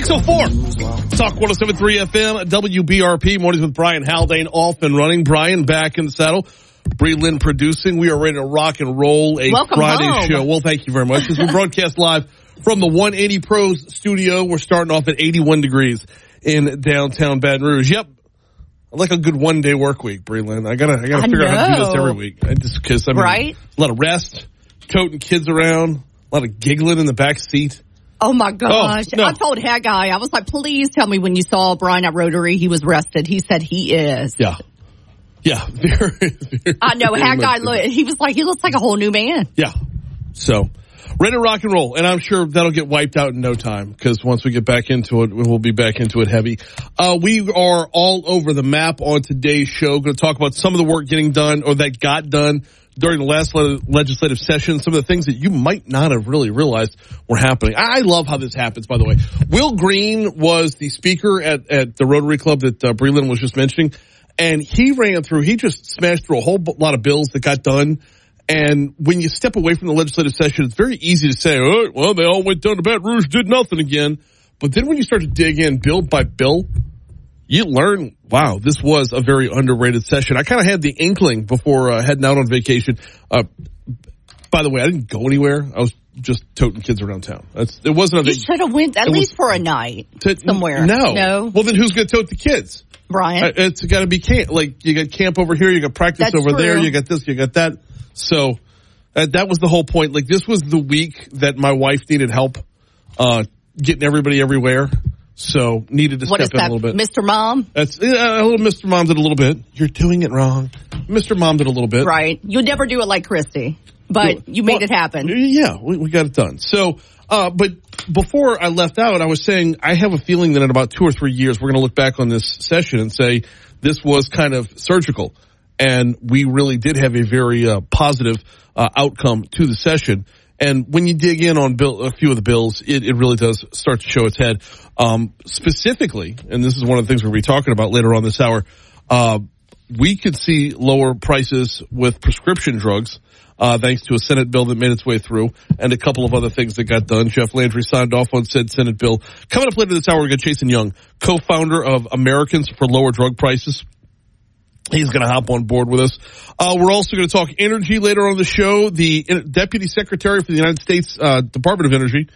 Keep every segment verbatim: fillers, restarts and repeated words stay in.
six oh four. Talk one oh seven point three F M, W B R P. Mornings with Brian Haldane off and running. Brian back in the saddle. Bree Lynn producing. We are ready to rock and roll a Welcome Friday home. show. Well, thank you very much. As we broadcast live from the one eighty Pros studio, we're starting off at eighty-one degrees in downtown Baton Rouge. Yep. I like a good one day work week, Bree Lynn. I gotta, I gotta I figure out how to do this know. every week. I just, cause I mean, Right? a lot of rest, toting kids around, a lot of giggling in the back seat. Oh, my gosh. Oh, no. I told Haggai, I was like, please tell me when you saw Brian at Rotary, he was rested. He said he is. Yeah. Yeah. Very, very, I know. very Haggai, much. look, he was like, he looks like a whole new man. Yeah. So, ready to rock and roll. And I'm sure that'll get wiped out in no time because once we get back into it, we'll be back into it heavy. Uh, we are all over the map on today's show. Going to talk about some of the work getting done or that got done during the last le- legislative session, some of the things that you might not have really realized were happening. I love how this happens, by the way. Will Green was the speaker at, at the Rotary Club that uh, Bree Lynn was just mentioning, and he ran through, he just smashed through a whole b- lot of bills that got done. And when you step away from the legislative session, it's very easy to say, oh, well, they all went down to Baton Rouge, did nothing again. But then when you start to dig in bill by bill, you learn, wow, this was a very underrated session. I kind of had the inkling before uh, heading out on vacation. Uh, by the way, I didn't go anywhere. I was just toting kids around town. That's, it wasn't a You should have went at it least was- for a night to, somewhere. No. No. Well, then who's going to tote the kids? Brian. Uh, It's got to be camp. Like, you got camp over here, you got practice That's over true. there, you got this, you got that. So uh, that was the whole point. Like, this was the week that my wife needed help uh, getting everybody everywhere. So needed to What is step in that, a little bit. Mister Mom? That's yeah, a little Mister Mom did a little bit. You're doing it wrong. Mister Mom did a little bit. Right. You'll never do it like Christy, but you made Well, it happen. Yeah, we, we got it done. So, uh, but before I left out, I was saying I have a feeling that in about two or three years, we're going to look back on this session and say this was kind of surgical. And we really did have a very uh, positive uh, outcome to the session. And when you dig in on bill, a few of the bills, it, it really does start to show its head. Um, specifically, and this is one of the things we're going to be talking about later on this hour, uh, we could see lower prices with prescription drugs, uh, thanks to a Senate bill that made its way through and a couple of other things that got done. Jeff Landry signed off on said Senate bill. Coming up later this hour, we got Jason Young, co-founder of Americans for Lower Drug Prices. He's going to hop on board with us. Uh, we're also going to talk energy later on the show. The Deputy Secretary for the United States uh, Department of Energy,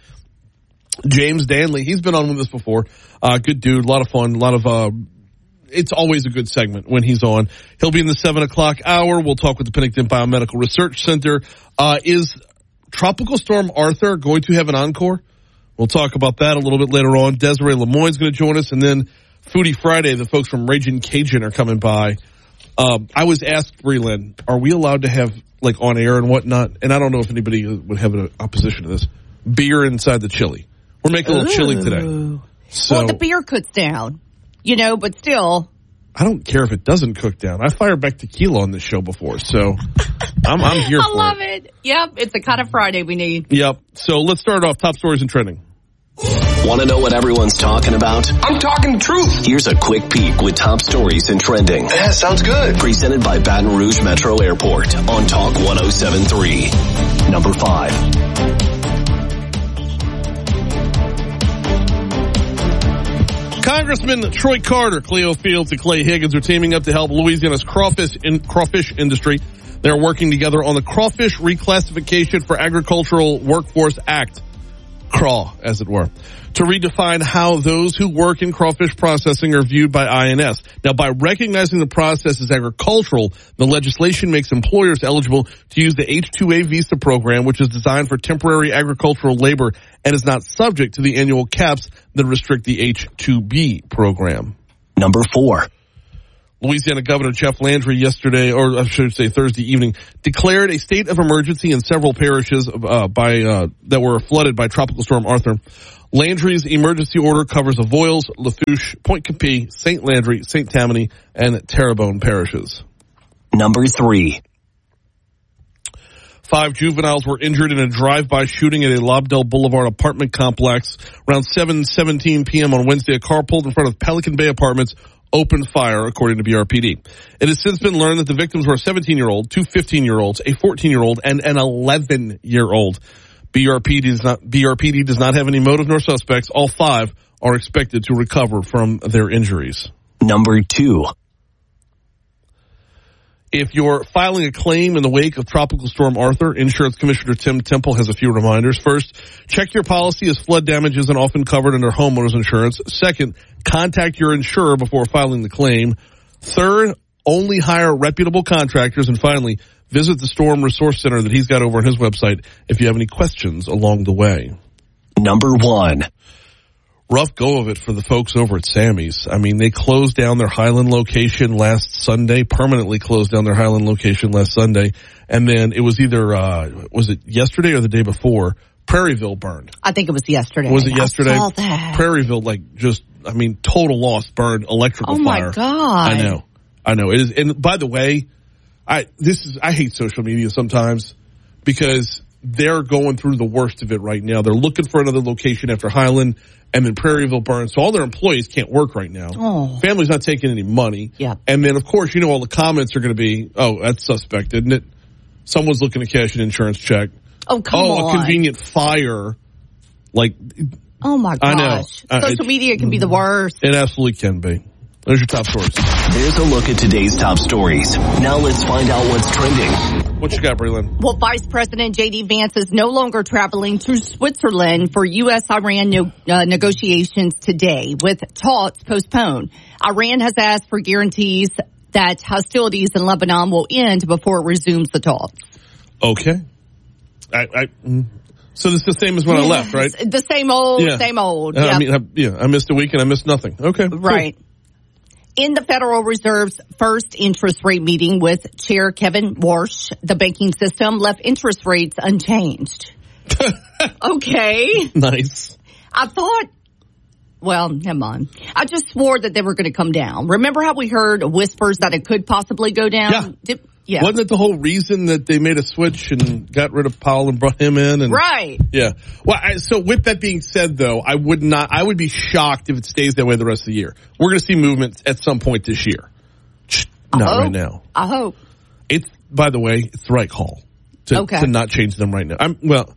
James Danley, he's been on with us before. Uh, good dude, a lot of fun, a lot of, uh, it's always a good segment when he's on. He'll be in the seven o'clock hour. We'll talk with the Pennington Biomedical Research Center. Uh, is Tropical Storm Arthur going to have an encore? We'll talk about that a little bit later on. Desiree Lemoyne's going to join us, and then Foodie Friday, the folks from Ragin' Cajun are coming by. Um, I was asked, Bree Lynn, are we allowed to have, like, on air and whatnot? And I don't know if anybody would have an opposition to this. Beer inside the chili. We're making a little chili today. So, Well, the beer cooks down, you know, but still. I don't care if it doesn't cook down. I fired back tequila on this show before, so I'm, I'm here I for love it. it. Yep, it's the kind of Friday we need. Yep. So let's start off top stories and trending. Want to know what everyone's talking about? I'm talking truth. Here's a quick peek with top stories and trending. Yeah, sounds good. Presented by Baton Rouge Metro Airport on Talk one oh seven point three. Number five. Congressman Troy Carter, Cleo Fields, and Clay Higgins are teaming up to help Louisiana's crawfish, in, crawfish industry. They're working together on the Crawfish Reclassification for Agricultural Workforce Act, C R A W, as it were, to redefine how those who work in crawfish processing are viewed by I N S. Now, by recognizing the process as agricultural, the legislation makes employers eligible to use the H two A visa program, which is designed for temporary agricultural labor and is not subject to the annual caps that restrict the H two B program. Number four. Louisiana Governor Jeff Landry yesterday, or I should say Thursday evening, declared a state of emergency in several parishes uh, by uh, that were flooded by Tropical Storm Arthur. Landry's emergency order covers Avoyelles, Lafourche, Point Capee, Saint Landry, Saint Tammany, and Terrebonne parishes. Number three. Five juveniles were injured in a drive-by shooting at a Lobdell Boulevard apartment complex. Around seven seventeen p.m. on Wednesday, a car pulled in front of Pelican Bay Apartments opened fire, according to B R P D. It has since been learned that the victims were a seventeen-year-old, two fifteen-year-olds, a fourteen-year-old, and an eleven-year-old. B R P D does not, B R P D does not have any motive nor suspects. All five are expected to recover from their injuries. Number two. If you're filing a claim in the wake of Tropical Storm Arthur, Insurance Commissioner Tim Temple has a few reminders. First, check your policy as flood damage isn't often covered under homeowners insurance. Second, contact your insurer before filing the claim. Third, only hire reputable contractors. And finally, visit the Storm Resource Center that he's got over on his website if you have any questions along the way. Number one. Rough go of it for the folks over at Sammy's. I mean, they closed down their Highland location last Sunday, permanently closed down their Highland location last Sunday. And then it was either, uh, was it yesterday or the day before? Prairieville burned. I think it was yesterday. Was it yesterday? I saw that. Prairieville, like, just, I mean, total loss, burned, electrical oh fire. Oh, my God. I know. I know. It is. And by the way, I, this is, I hate social media sometimes because they're going through the worst of it right now. They're looking for another location after Highland, and then Prairieville burned. So all their employees can't work right now. Oh. Family's not taking any money. Yeah. And then, of course, you know, all the comments are going to be, oh, that's suspect, isn't it? Someone's looking to cash an insurance check. Oh, come oh, on. Oh, a convenient fire. Like, oh, my gosh. I know. Social uh, media can be the worst. It absolutely can be. There's your top stories. There's a look at today's top stories. Now let's find out what's trending. What you got, Breland? Well, Vice President J D. Vance is no longer traveling to Switzerland for U S Iran no, uh, negotiations today, with talks postponed. Iran has asked for guarantees that hostilities in Lebanon will end before it resumes the talks. Okay. I, I So this is the same as when yes, I left, right? The same old, yeah. same old. Uh, yep. I mean, I, yeah, I missed a week and I missed nothing. Okay. Right. Cool. In the Federal Reserve's first interest rate meeting with Chair Kevin Warsh, the banking system left interest rates unchanged. Okay. Nice. I thought, well, never mind. I just swore that they were going to come down. Remember how we heard whispers that it could possibly go down? Yeah. Did, yeah. Wasn't it the whole reason that they made a switch and got rid of Powell and brought him in? And, right. Yeah. Well, I, so with that being said, though, I would not, I would be shocked if it stays that way the rest of the year. We're going to see movements at some point this year. Not hope, right now. I hope. It's, by the way, it's the right call to, okay. to not change them right now. I'm, well,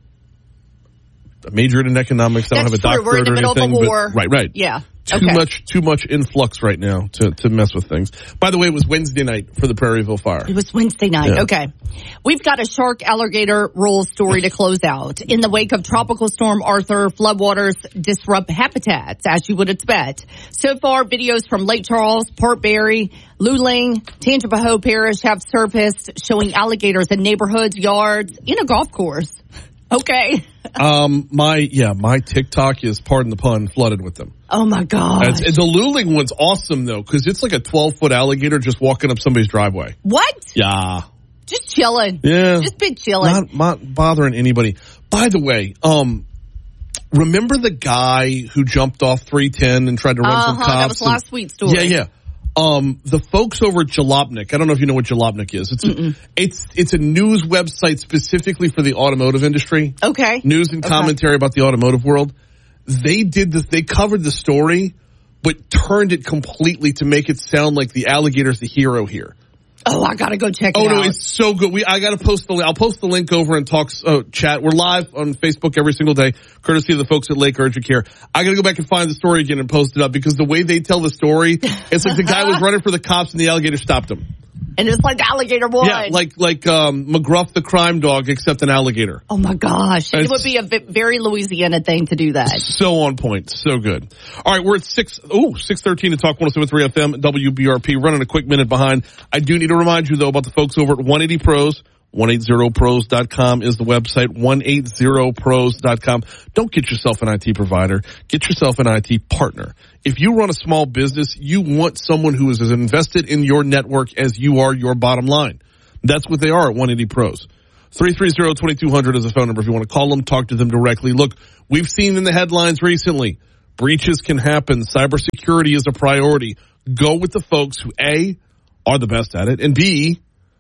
I majored in economics. I don't That's have a true. We're in doctorate the or middle anything. of a war. But, right, right. Yeah. Too okay. much, too much influx right now to, to mess with things. By the way, it was Wednesday night for the Prairieville fire. It was Wednesday night. Yeah. Okay. We've got a shark alligator rule story to close out. In the wake of Tropical Storm Arthur, floodwaters disrupt habitats, as you would expect. So far, videos from Lake Charles, Port Barre, Luling, Tangipahoa Parish have surfaced showing alligators in neighborhoods, yards, in a golf course. Okay. um, my, yeah, my TikTok is, pardon the pun, flooded with them. Oh my gosh. It's, the Luling one's awesome though, cause it's like a twelve foot alligator just walking up somebody's driveway. What? Yeah. Just chilling. Yeah. Just been chilling. Not, not bothering anybody. By the way, um, remember the guy who jumped off three ten and tried to run uh-huh, some cops? That was and, last week's story. Yeah, yeah. Um, the folks over at Jalopnik, I don't know if you know what Jalopnik is. It's a, it's it's a news website specifically for the automotive industry. Okay. News and commentary okay. about the automotive world. They did this. They covered the story, but turned it completely to make it sound like the alligator's the hero here. Oh, I gotta go check it oh, out. Oh no, it's so good. We I gotta post the. I'll post the link over and talks uh, chat. We're live on Facebook every single day, courtesy of the folks at Lake Urgent Care. I gotta go back and find the story again and post it up because the way they tell the story, it's like the guy was running for the cops and the alligator stopped him. And it's like the alligator won. Yeah, like like um, McGruff the crime dog, except an alligator. Oh my gosh, it's, it would be a very Louisiana thing to do that. So on point, so good. All right, we're at six. Oh, six thirteen to talk one oh seven point three F M W B R P. Running a quick minute behind. I do need to remind you though about the folks over at one eighty pros. one eighty pros dot com is the website. one eighty pros dot com. Don't get yourself an I T provider. Get yourself an I T partner. If you run a small business, you want someone who is as invested in your network as you are your bottom line. That's what they are at one eighty pros. three three zero, two two zero zero is the phone number if you want to call them, talk to them directly. Look, we've seen in the headlines recently, breaches can happen. Cybersecurity is a priority. Go with the folks who, A, are the best at it, and B,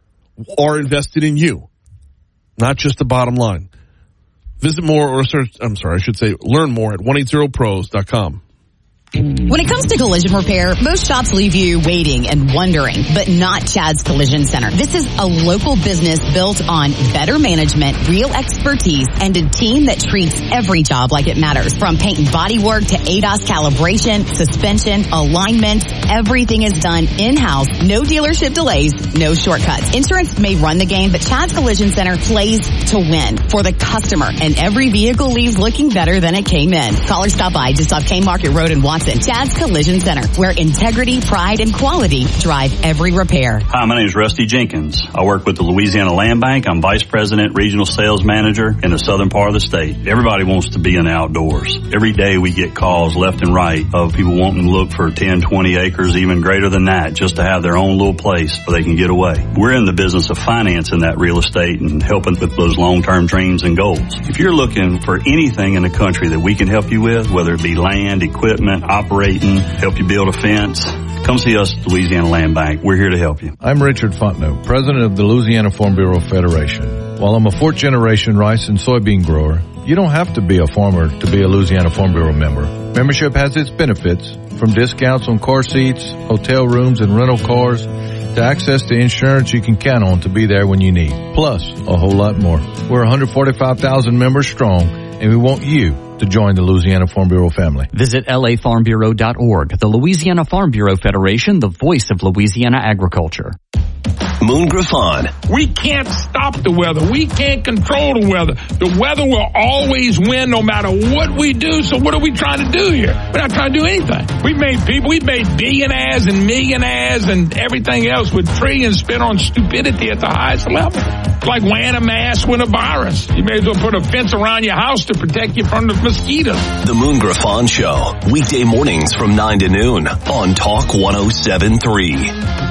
are invested in you, not just the bottom line. Visit more or search, I'm sorry, I should say learn more at one eighty pros dot com. When it comes to collision repair, most shops leave you waiting and wondering, but not Chad's Collision Center. This is a local business built on better management, real expertise, and a team that treats every job like it matters. From paint and body work to A D A S calibration, suspension, alignment, everything is done in-house. No dealership delays, no shortcuts. Insurance may run the game, but Chad's Collision Center plays to win for the customer, and every vehicle leaves looking better than it came in. Call or stop by just off K Market Road in Watson. Chad's Collision Center, where integrity, pride, and quality drive every repair. Hi, my name is Rusty Jenkins. I work with the Louisiana Land Bank. I'm Vice President, Regional Sales Manager in the southern part of the state. Everybody wants to be in the outdoors. Every day we get calls left and right of people wanting to look for ten, twenty acres, even greater than that, just to have their own little place where they can get away. We're in the business of financing that real estate and helping with those long-term dreams and goals. If you're looking for anything in the country that we can help you with, whether it be land, equipment, operating, help you build a fence, come see us at Louisiana Land Bank. We're here to help you. I'm Richard Fontenot, president of the Louisiana Farm Bureau Federation. While I'm a fourth generation rice and soybean grower, you don't have to be a farmer to be a Louisiana Farm Bureau member. Membership has its benefits, from discounts on car seats, hotel rooms, and rental cars, to access to insurance you can count on to be there when you need. Plus, a whole lot more. We're one hundred forty-five thousand members strong, and we want you to join the Louisiana Farm Bureau family. Visit L A farm bureau dot org. The Louisiana Farm Bureau Federation, the voice of Louisiana agriculture. Moon Griffon. We can't stop the weather. We can't control the weather. The weather will always win no matter what we do. So what are we trying to do here? We're not trying to do anything. We've made people, we've made billionaires and millionaires and everything else with trillions spent on stupidity at the highest level. It's like wearing a mask with a virus. You may as well put a fence around your house to protect you from the mosquitoes. The Moon Griffon Show. Weekday mornings from nine to noon on Talk one oh seven point three.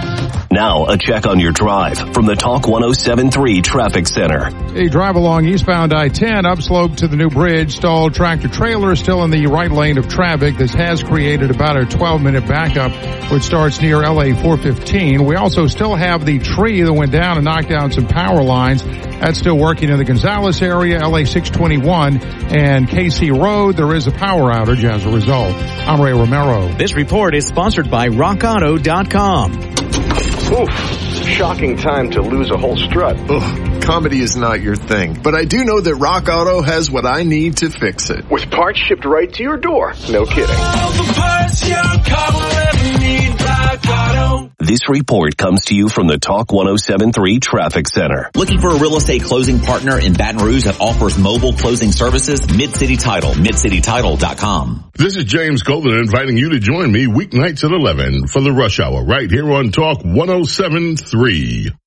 Now, a check on your drive from the Talk one oh seven point three Traffic Center. A drive along eastbound I ten, upslope to the new bridge. Stalled tractor trailer still in the right lane of traffic. This has created about a twelve-minute backup, which starts near L A four fifteen. We also still have the tree that went down and knocked down some power lines. That's still working in the Gonzales area, L A six twenty-one, and K C Road. There is a power outage as a result. I'm Ray Romero. This report is sponsored by rock auto dot com. Oof, shocking time to lose a whole strut. Ugh, comedy is not your thing, but I do know that Rock Auto has what I need to fix it. With parts shipped right to your door. No kidding. All the parts your car will ever need, Rock Auto. This report comes to you from the Talk one oh seven point three Traffic Center. Looking for a real estate closing partner in Baton Rouge that offers mobile closing services? Mid-City Title, mid city title dot com. This is James Golden inviting you to join me weeknights at eleven for the Rush Hour right here on Talk one oh seven point three.